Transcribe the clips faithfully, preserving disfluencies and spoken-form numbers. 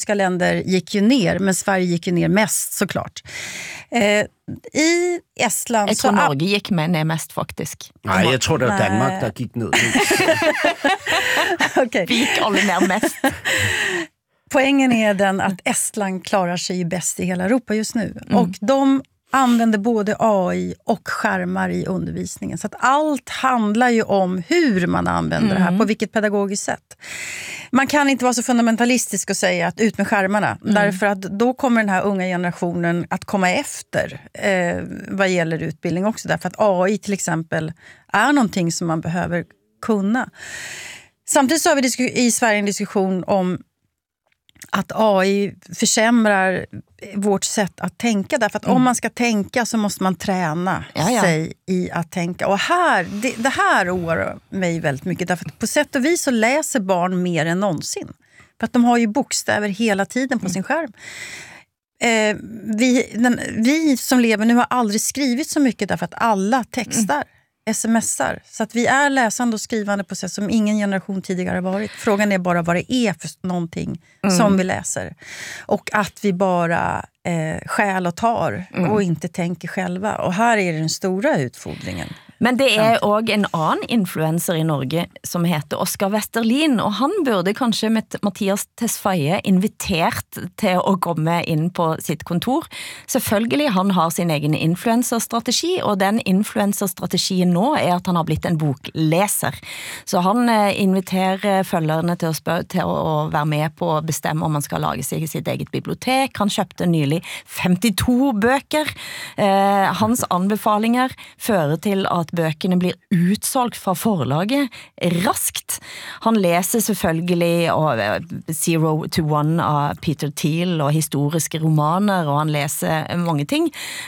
nordiska länder gick ju ner, men Sverige gick ju ner mest såklart. Eh, I Estland... Jag tror så Norge gick med ner mest faktiskt. Nej, jag tror det var Danmark där gick ner. Okay. Vi gick alla ner mest. Poängen är den att Estland klarar sig bäst i hela Europa just nu. Mm. Och de använder både A I och skärmar i undervisningen. Så att allt handlar ju om hur man använder mm. det här, på vilket pedagogiskt sätt. Man kan inte vara så fundamentalistisk och säga att ut med skärmarna. Mm. Därför att då kommer den här unga generationen att komma efter eh, vad gäller utbildning också. Därför att A I till exempel är någonting som man behöver kunna. Samtidigt så har vi i Sverige en diskussion om att A I försämrar vårt sätt att tänka. Därför att mm. om man ska tänka så måste man träna ja, ja. sig i att tänka. Och här, det, det här oroar mig väldigt mycket. Därför att på sätt och vis så läser barn mer än någonsin. För att de har ju bokstäver hela tiden på mm. sin skärm. Eh, vi, den, vi som lever nu har aldrig skrivit så mycket därför att alla textar. Mm. smsar. Så att vi är läsande och skrivande på sätt som ingen generation tidigare har varit. Frågan är bara vad det är för någonting mm. som vi läser. Och att vi bara eh, skäl och tar mm. och inte tänker själva. Och här är den stora utfordringen. Men det är också en annan influencer i Norge som heter Oskar Westerlin, och han burde kanskje med Mathias Tesfaye invitert til å komme inn på sitt kontor. Selvfølgelig, han har sin egen influencerstrategi, og den influencerstrategien nå er at han har blitt en bokleser. Så han inviterer følgerne til å, spør, til å være med på å bestemme om man skal lage seg sitt eget bibliotek. Han kjøpte nylig femtito bøker. Eh, hans anbefalinger fører til at bøkene blir utsolgt fra forlaget raskt. Han leser selvfølgelig Zero to One av Peter Thiel og historiske romaner, og han leser mange ting.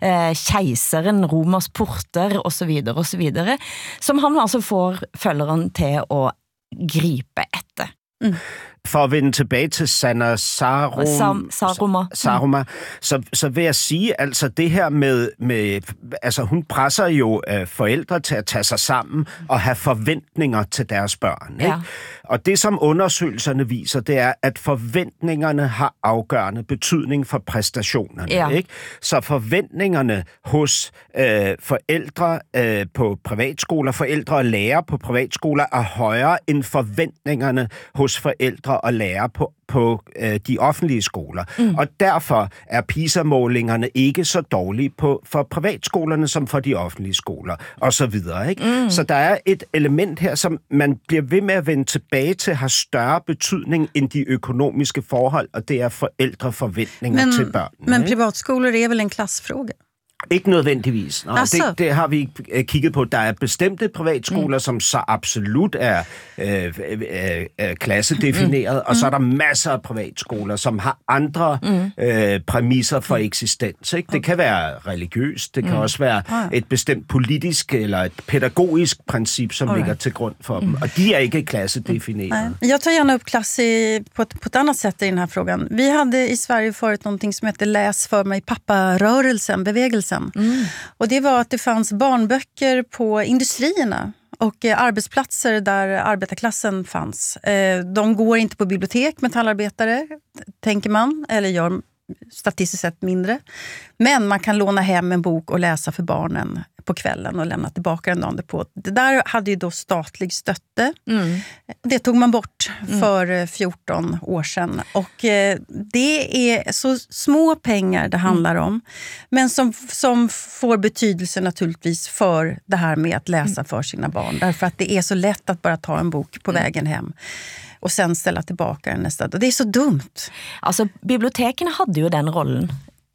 Keiseren, Romers porter og så videre og så videre, som han altså får følgeren til å gripe etter. Mm. For at vende tilbage til Sanna Sarum, Sam, Saruma, Saruma så, så vil jeg sige, altså det her med, med altså hun presser jo øh, forældre til at tage sig sammen og have forventninger til deres børn. Ikke? Ja. Og det, som undersøgelserne viser, det er, at forventningerne har afgørende betydning for præstationerne. Ja. Ikke? Så forventningerne hos øh, forældre øh, på privatskoler, forældre og lærere på privatskoler er højere end forventningerne hos forældre og lærere på, på øh, de offentlige skoler. Mm. Og derfor er PISA-målingerne ikke så dårlige på, for privatskolerne som for de offentlige skoler, og så videre. Ikke? Mm. Så der er et element her, som man bliver ved med at vende tilbage til, har større betydning end de økonomiske forhold, og det er forældreforventninger men, til børnene. Men privatskoler er vel en klassfråga? Ikke nødvendigvis. Nej, det, det har vi kigget på. Der er bestemte privatskoler, mm. som så absolut er øh, øh, øh, klassedefineret, mm. og så er der masser af privatskoler, som har andre mm. øh, præmisser for eksistens. Ikke? Det kan være religiøst, det kan mm. også være et bestemt politisk eller et pædagogisk princip, som Alright. ligger til grund for dem, og de er ikke klassedefineret. Nej. Jag tar gärna upp klass i, på, ett, på ett annat sätt i den här frågan. Vi hade i Sverige förut någonting som heter Läs för mig pappa-rörelsen, bevägelsen. Mm. Och det var att det fanns barnböcker på industrierna och eh, arbetsplatser där arbetarklassen fanns. Eh, de går inte på bibliotek, metallarbetare, tänker man, eller gör statistiskt sett mindre. Men man kan låna hem en bok och läsa för barnen på kvällen och lämna tillbaka den dagen på. Det där hade ju då statlig stötte. Mm. Det tog man bort för fjorton år sedan. Och eh, det är så små pengar det handlar mm. om. Men som, som får betydelse naturligtvis för det här med att läsa för sina barn. Därför att det är så lätt att bara ta en bok på mm. vägen hem. Och sen ställa tillbaka den nästa. Det är så dumt. Alltså, biblioteken hade ju den rollen.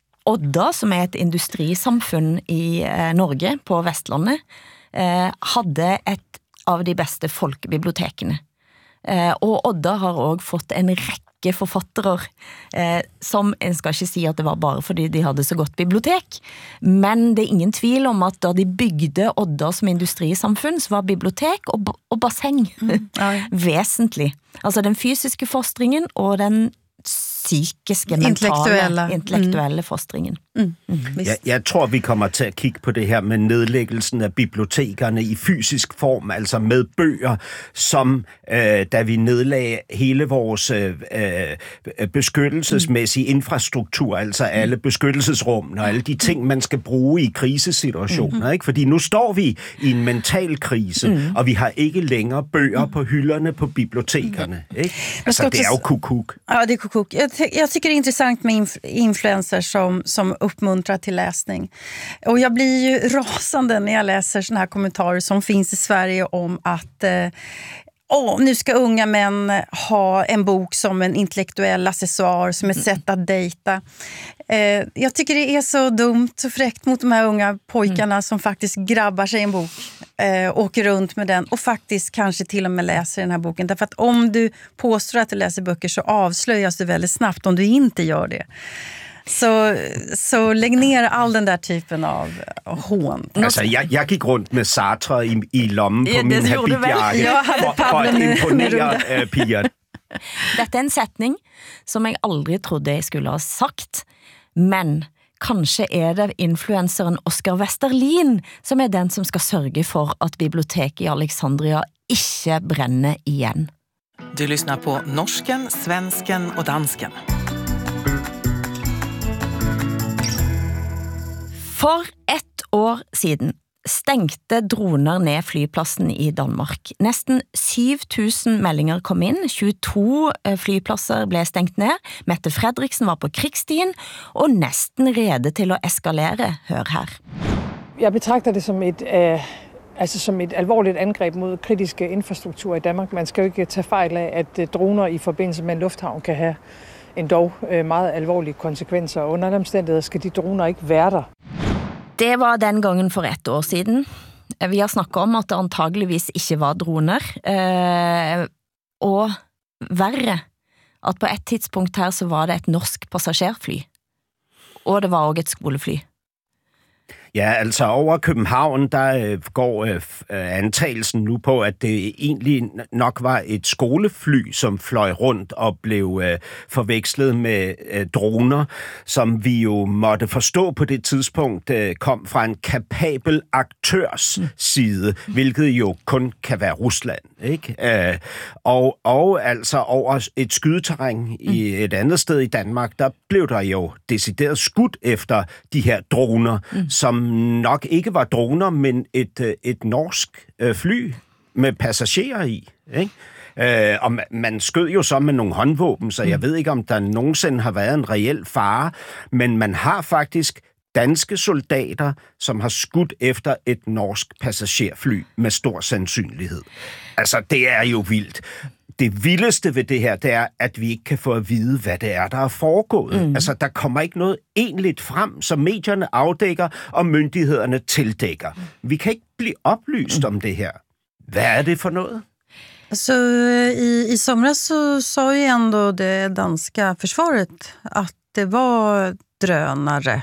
Odda, som är ett industrisamfunn i eh, Norge på Vestlandet, eh, hade ett av de bästa folkbibliotekene. Eh, och Odda har också fått en räcke författare eh, som, en ska inte säga att det var bara för de hade så gott bibliotek, men det är ingen tvil om att då de byggde Odda som industrisamfunn så var bibliotek och, och bassäng mm. ja. väsentlig. Alltså den fysiska fostringen och den psykiske, mentale, intellektuelle, intellektuelle mm. fostringen. Mm. Mm. Jeg, jeg tror, vi kommer til at kigge på det her med nedlæggelsen af bibliotekerne i fysisk form, altså med bøger, som øh, da vi nedlagde hele vores øh, øh, beskyttelsesmæssige infrastruktur, altså alle beskyttelsesrummene og alle de ting, man skal bruge i krisesituationer, mm. ikke? Fordi nu står vi i en mental krise, mm. og vi har ikke længere bøger på hylderne på bibliotekerne, ikke? Altså, det er jo kukuk. Ja, det är kukuk. Jag, jag tycker det är intressant med inf- influencers som, som uppmuntrar till läsning. Och jag blir ju rasande när jag läser såna här kommentarer som finns i Sverige om att eh, oh, nu ska unga män ha en bok som en intellektuell accessoar, som ett sätt att dejta. Eh, jag tycker det är så dumt och fräckt mot de här unga pojkarna mm. som faktiskt grabbar sig en bok, eh, åker runt med den och faktiskt kanske till och med läser den här boken. Därför att om du påstår att du läser böcker så avslöjas du väldigt snabbt om du inte gör det. Så, så lägg ner all den där typen av hån. Altså, jeg, jeg gik rundt med Sartre i, i lommen på ja, min habitjakke for, for at imponere uh, piger. Dette er en setning som jeg aldrig trodde jeg skulle ha sagt, men kanskje er det influenceren Oscar Westerlin som er den som skal sørge for at biblioteket i Alexandria ikke brenner igen. Du lyssnar på norsken, svensken og dansken. For ett år siden stengte droner ned flyplassen i Danmark. Nesten syv tusen meldinger kom inn, tjueto flyplasser ble stengt ned, Mette Frederiksen var på krigsstien, og nesten rede til å eskalere. Hør her. Jeg betragter det som et, øh, altså som et alvorligt angreb mod kritiske infrastruktur i Danmark. Man skal jo ikke tage fejl af, at droner i forbindelse med en lufthavn kan have en dog øh, meget alvorlige konsekvenser. Under de omstændigheder skal de droner ikke være der. Det var den gangen for ett år siden. Vi har snakket om at det antageligvis ikke var droner. Eh, og verre, at på et tidspunkt her så var det et norsk passagerfly. Og det var også et skolefly. Ja, altså over København, der øh, går øh, antagelsen nu på, at det egentlig nok var et skolefly, som fløj rundt og blev øh, forvekslet med øh, droner, som vi jo måtte forstå på det tidspunkt, øh, kom fra en kapabel aktørs side, hvilket jo kun kan være Rusland, ikke? Øh, og, og altså over et skydeterræn i et andet sted i Danmark, der blev der jo decideret skudt efter de her droner, mm. som nok ikke var droner, men et, et norsk øh, fly med passagerer i, ikke? Øh, og man, man skød jo så med nogle håndvåben, så jeg ved ikke, om der nogensinde har været en reel fare, men man har faktisk danske soldater, som har skudt efter et norsk passagerfly med stor sandsynlighed. Altså, det er jo vildt. Det vildeste ved det her, det er, at vi ikke kan få at vide, hvad det er, der er foregået. Mm. Altså, der kommer ikke noget egentligt frem, som medierne afdækker, og myndighederne tildækker. Vi kan ikke blive oplyst om det her. Hvad er det for noget? Så i, i somras så sa ju ändå det danska försvaret att det var drönare.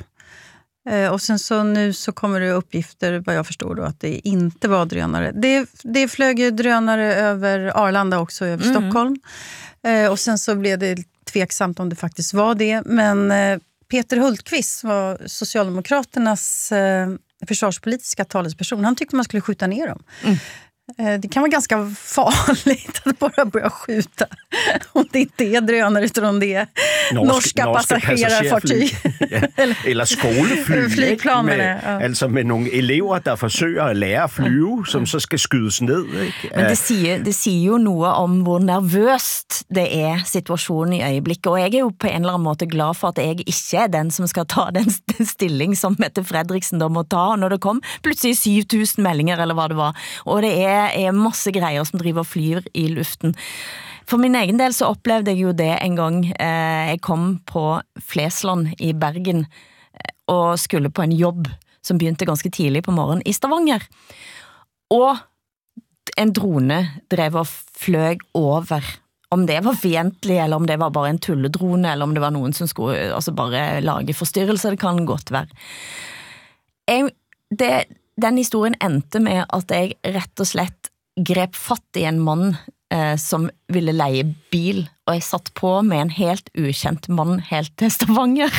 Eh, och sen så nu så kommer det uppgifter, vad jag förstår då, att det inte var drönare. Det, det flög ju drönare över Arlanda också, över mm. Stockholm. Eh, och sen så blev det tveksamt om det faktiskt var det. Men eh, Peter Hultqvist var Socialdemokraternas eh, försvarspolitiska talesperson. Han tyckte man skulle skjuta ner dem. Mm. Det kan vara ganska farligt att bara börja skjuta om det inte är drönare utan om det är Norsk, norska, norska passagerarfartyg. Ja. Eller skolefly. Flygplaner. Med, ja. Altså med nogle elever, der forsøger at lære at flyve, som så skal skydes ned. Ikke? Men det siger, det siger jo noget om, hvor nervøst det er situationen i øjeblikket. Og jeg er jo på en eller anden måde glad for, at jeg ikke er den, som skal ta den stilling, som Mette Frederiksen da må ta, når det kom pludselig syv tusen meldinger, eller hvad det var. Og det er er masse greier som driver og flyr i luften. For min egen del så oplevde jeg jo det en gang eh, jeg kom på Flesland i Bergen og skulle på en jobb som begynte ganske tidlig på morgen i Stavanger. Og en drone drev og fløg over. Om det var fientlig, eller om det var bare en tulledrone, eller om det var noen som skulle altså bare lage forstyrrelser, det kan godt være. Jeg, det Den historien endte med at jeg rett og slett grep fatt i en mann eh, som ville leie bil, og jeg satt på med en helt ukjent mann helt til Stavanger,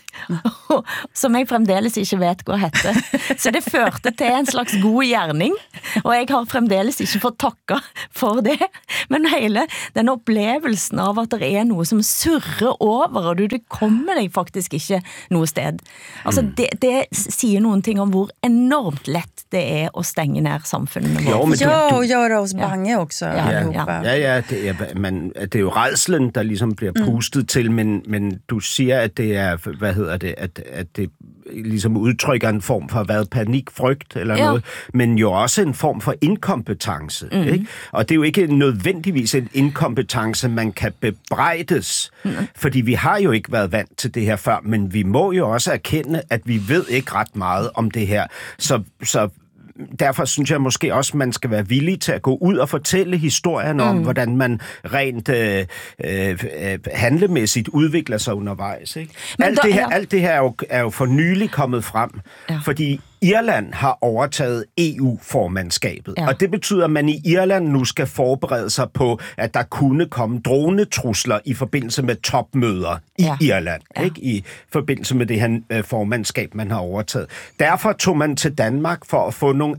som jeg fremdeles ikke vet hva hette. Så det førte til en slags god gjerning, og jeg har fremdeles ikke fått takka for det. Men hele den opplevelsen av at det er noe som surrer over, og du, du kommer deg faktisk ikke noe sted. Altså, det, det sier noen ting om hvor enormt lett det er å stenge ned samfunnet. Jo, men du, ja, du, og gøre os bange også. Ja, Ja, ja, ja det, er, man, det er jo rædslen, der ligesom bliver pustet mm. til, men, men du siger, at det er, hvad hedder det, at, at det ligesom udtrykker en form for hvad, panik, frygt eller ja. noget, men jo også en form for inkompetence. Mm. Ikke? Og det er jo ikke nødvendigvis en inkompetence, man kan bebrejdes, mm. fordi vi har jo ikke været vant til det her før, men vi må jo også erkende, at vi ved ikke ret meget om det her. Så, så derfor synes jeg måske også, man skal være villig til at gå ud og fortælle historien om, mm. hvordan man rent øh, øh, handlemæssigt udvikler sig undervejs. Ikke? Alt, der, det her, ja. alt det her er jo, er jo for nylig kommet frem, ja. fordi Irland har overtaget E U-formandskabet, ja. og det betyder, at man i Irland nu skal forberede sig på, at der kunne komme dronetrusler i forbindelse med topmøder i ja. Irland, ja. ikke? I forbindelse med det her øh, formandskab, man har overtaget. Derfor tog man til Danmark for at få nogle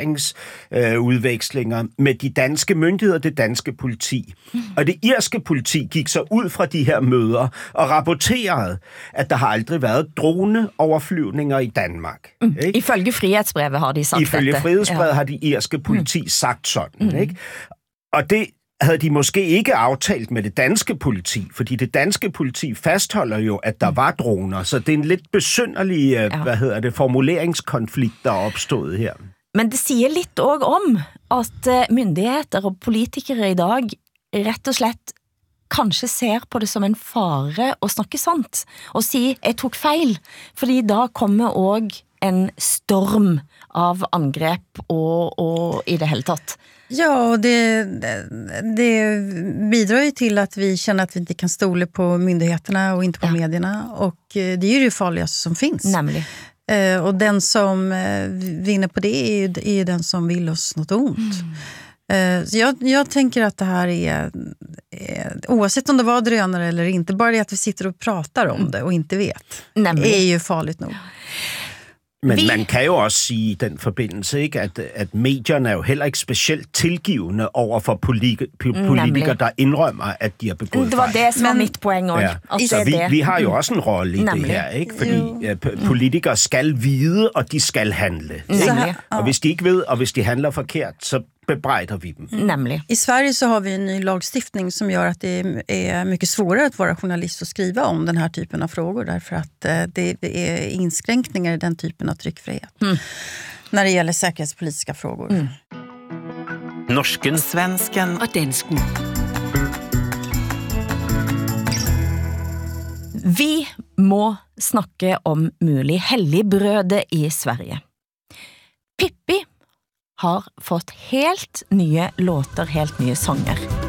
erfaringsudvekslinger øh, med de danske myndigheder og det danske politi. Mm. Og det irske politi gik så ud fra de her møder og rapporterede, at der har aldrig været droneoverflyvninger i Danmark. Mm. Ikke? Ifølge Frihetsbrevet har de sagt Ifølge dette. Ifølge Frihetsbrevet ja. har de irske politi mm. sagt sådan. Mm. Ikke? Og det havde de måske ikke aftalt med det danske politi, fordi det danske politi fastholder jo, at der mm. var droner, så det er en lidt besynderlig ja. hvad hedder det, formuleringskonflikt, der er opstået her. Men det siger lidt også om, at myndigheter og politikere i dag rett og slett kanskje ser på det som en fare å snakke sant, og si, jeg tok feil, fordi da kommer også en storm av angrep og, og i det hele tatt. Ja, och det, det bidrar ju till att vi känner att vi inte kan stole på myndigheterna och inte på ja. medierna. Och det är ju det farligaste som finns. Nämligen. Eh, och den som eh, vinner på det är ju, är ju den som vill oss något ont. Mm. Eh, så jag, jag tänker att det här är, eh, oavsett om det var drönare eller inte, bara det att vi sitter och pratar om det og inte vet, Nämligen. är ju farligt nog. Men vi... man kan jo også sige i den forbindelse, ikke, at, at medierne er jo heller ikke specielt tilgivende over for politi- politikere, der indrømmer, at de har begået fejl. Det var det, som var mit poeng også. Ja. Så vi, vi har jo også en rolle i Nemlig. det her, ikke? Fordi ja, politikere skal vide, og de skal handle. Ikke? Og hvis de ikke ved, og hvis de handler forkert, så bebrejder vi dem. Nämligen. I Sverige så har vi en ny lagstiftning som gör att det är mycket svårare att vara journalist och skriva om den här typen av frågor, därför att det är inskränkningar i den typen av tryckfrihet mm. när det gäller säkerhetspolitiska frågor. Mm. Norsken, svensken och dansken. Vi må snakke om mulig helligbrødet i Sverige. Pippi har fått helt nye låter, helt nye sanger.